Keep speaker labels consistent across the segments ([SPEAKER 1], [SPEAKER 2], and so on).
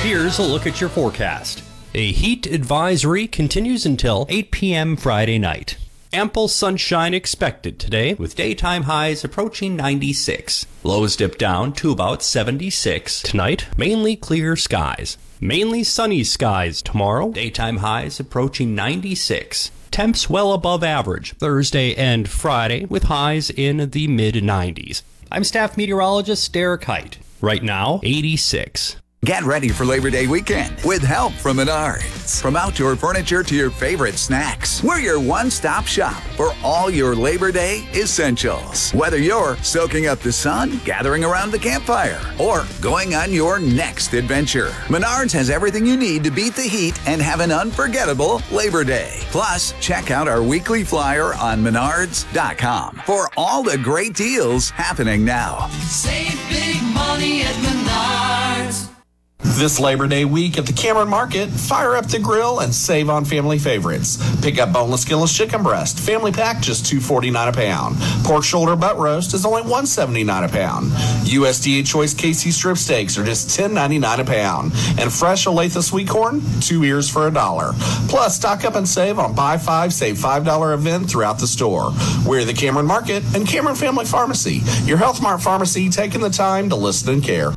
[SPEAKER 1] Here's a look at your forecast. A heat advisory continues until 8 p.m. Friday night. Ample sunshine expected today, with daytime highs approaching 96. Lows dip down to about 76. Tonight, mainly clear skies. Mainly sunny skies tomorrow. Daytime highs approaching 96. Temps well above average Thursday and Friday, with highs in the mid-90s. I'm staff meteorologist Derek Height. Right now, 86.
[SPEAKER 2] Get ready for Labor Day weekend with help from Menards. From outdoor furniture to your favorite snacks, we're your one-stop shop for all your Labor Day essentials. Whether you're soaking up the sun, gathering around the campfire, or going on your next adventure, Menards has everything you need to beat the heat and have an unforgettable Labor Day. Plus, check out our weekly flyer on Menards.com for all the great deals happening now.
[SPEAKER 3] Save big money at Menards.
[SPEAKER 4] This Labor Day week at the Cameron Market, fire up the grill and save on family favorites. Pick up boneless skinless chicken breast, family pack just $2.49 a pound. Pork shoulder butt roast is only $1.79 a pound. USDA Choice KC strip steaks are just $10.99 a pound. And fresh Olathe sweet corn, 2 ears for $1. Plus, stock up and save on Buy 5, Save $5 event throughout the store. We're the Cameron Market and Cameron Family Pharmacy, your Health Mart pharmacy taking the time to listen and care.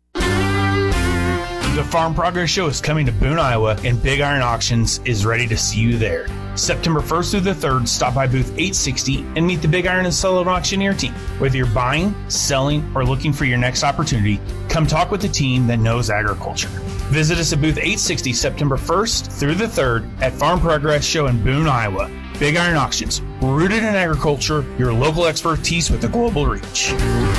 [SPEAKER 5] The Farm Progress Show is coming to Boone, Iowa, and Big Iron Auctions is ready to see you there. September 1st through the 3rd, stop by booth 860 and meet the Big Iron and Sullivan Auctioneer team. Whether you're buying, selling, or looking for your next opportunity, come talk with the team that knows agriculture. Visit us at booth 860 September 1st through the 3rd at Farm Progress Show in Boone, Iowa. Big Iron Auctions, rooted in agriculture, your local expertise with a global reach.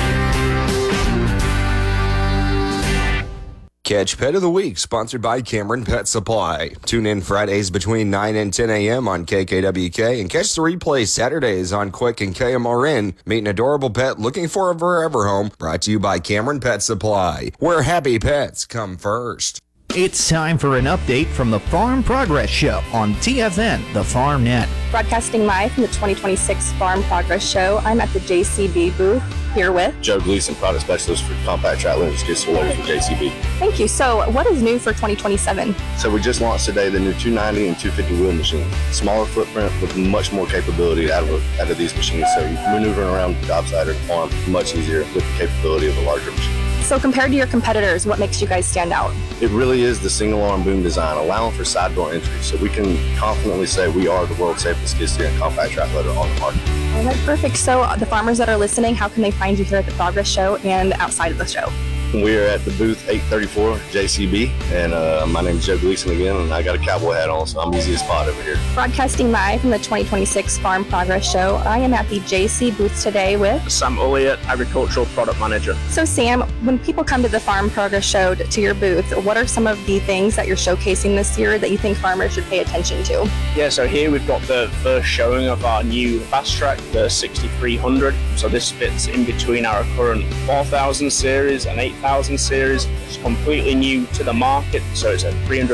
[SPEAKER 6] Catch Pet of the Week, sponsored by Cameron Pet Supply. Tune in Fridays between 9 and 10 a.m. on KKWK and catch the replay Saturdays on Quick and KMRN. Meet an adorable pet looking for a forever home. Brought to you by Cameron Pet Supply, where happy pets come first.
[SPEAKER 7] It's time for an update from the Farm Progress Show on TFN, the Farm Net.
[SPEAKER 8] Broadcasting live from the 2026 Farm Progress Show, I'm at the JCB booth here with
[SPEAKER 9] Joe Gleason, product specialist for Compact Track Limbs, Skid Loader for JCB.
[SPEAKER 8] Thank you. So what is new for 2027?
[SPEAKER 9] So we just launched today the new 290 and 250 wheel machine. Smaller footprint with much more capability out of these machines. So maneuvering around the job site or farm much easier with the capability of a larger machine.
[SPEAKER 8] So compared to your competitors, what makes you guys stand out?
[SPEAKER 9] It really is the single arm boom design, allowing for side door entry. So we can confidently say we are the world's safest skid steer and compact track loader on the market.
[SPEAKER 8] All right, perfect. So the farmers that are listening, how can they find you here at the Progress Show and outside of the show?
[SPEAKER 9] We are at the booth 834 JCB, and my name is Joe Gleason again, and I got a cowboy hat on, so I'm easy to spot over here.
[SPEAKER 8] Broadcasting live from the 2026 Farm Progress Show, I am at the JC booth today with
[SPEAKER 10] Sam Elliott, Agricultural Product Manager.
[SPEAKER 8] So Sam, when people come to the Farm Progress Show to your booth, what are some of the things that you're showcasing this year that you think farmers should pay attention to?
[SPEAKER 10] Yeah, so here we've got the first showing of our new Fast Track, the 6300. So this fits in between our current 4000 series and 8000 series. It's completely new to the market, so it's a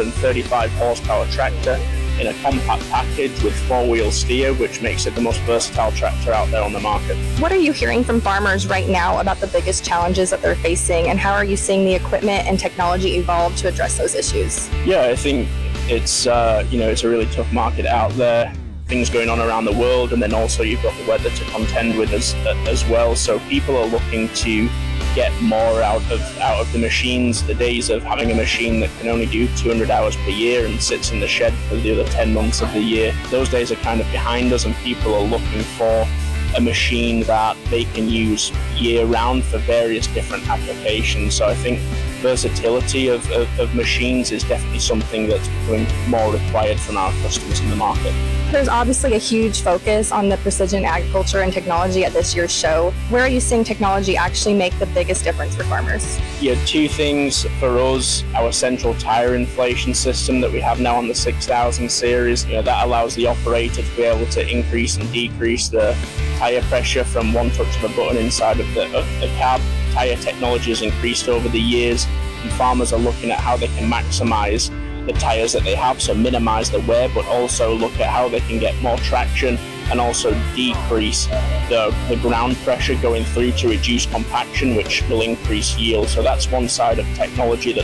[SPEAKER 10] 335 horsepower tractor in a compact package with four-wheel steer, which makes it the most versatile tractor out there on the market.
[SPEAKER 8] What are you hearing from farmers right now about the biggest challenges that they're facing, and how are you seeing the equipment and technology evolve to address those issues?
[SPEAKER 10] Yeah, I think it's it's a really tough market out there. Things going on around the world, and then also you've got the weather to contend with as well. So people are looking to get more out of the machines. The days of having a machine that can only do 200 hours per year and sits in the shed for the other 10 months of the year, those days are kind of behind us, and people are looking for a machine that they can use year-round for various different applications. So I think versatility of machines is definitely something that's becoming more required from our customers in the market.
[SPEAKER 8] There's obviously a huge focus on the precision agriculture and technology at this year's show. Where are you seeing technology actually make the biggest difference for farmers?
[SPEAKER 10] Yeah, two things for us. Our central tire inflation system that we have now on the 6000 series, that allows the operator to be able to increase and decrease the tire pressure from one touch of a button inside of the cab. Tire technology has increased over the years, and farmers are looking at how they can maximize the tires that they have, so minimize the wear, but also look at how they can get more traction and also decrease the ground pressure going through to reduce compaction, which will increase yield. So that's one side of technology that